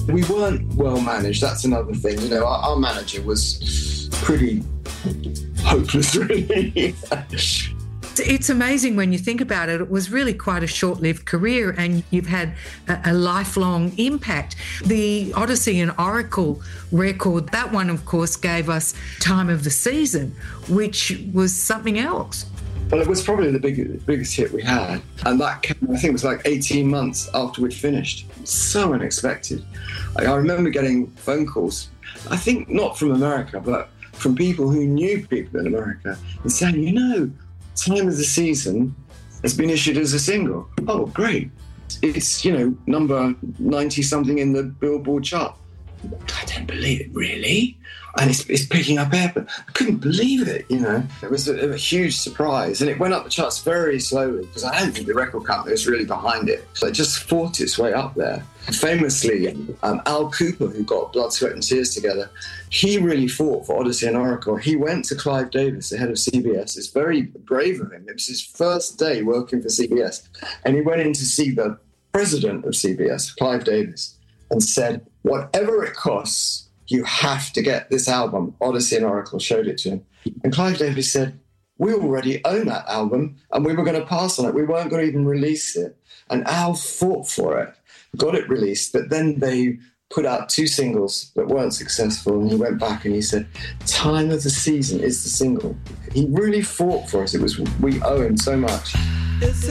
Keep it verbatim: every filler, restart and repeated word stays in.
We weren't well managed, that's another thing. You know, our, our manager was pretty hopeless, really. It's amazing when you think about it. It was really quite a short-lived career and you've had a, a lifelong impact. The Odyssey and Oracle record, that one, of course, gave us Time of the Season, which was something else. Well, it was probably the big, biggest hit we had. And that came, I think it was like eighteen months after we'd finished. So unexpected. I, I remember getting phone calls, I think not from America, but from people who knew people in America and saying, you know, Time of the Season has been issued as a single. Oh, great. It's, you know, number ninety-something in the Billboard chart. I don't believe it, really? And it's, it's picking up air, but I couldn't believe it, you know. It was a, a huge surprise. And it went up the charts very slowly because I don't think the record company was really behind it. So it just fought its way up there. Famously, um, Al Cooper, who got Blood, Sweat and Tears together, he really fought for Odyssey and Oracle. He went to Clive Davis, the head of C B S. It's very brave of him. It was his first day working for C B S. And he went in to see the president of C B S, Clive Davis, and said, whatever it costs, you have to get this album. Odyssey and Oracle showed it to him. And Clive Davis said, we already own that album and we were going to pass on it. We weren't going to even release it. And Al fought for it, got it released, but then they put out two singles that weren't successful. And he went back and he said, Time of the Season is the single. He really fought for us. It was, we owe him so much. It's